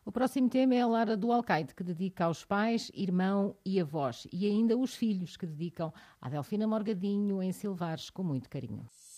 O próximo tema é a Lara do Alcaide, que dedica aos pais, irmão e avós, e ainda os filhos, que dedicam à Delfina Morgadinho em Silvares com muito carinho.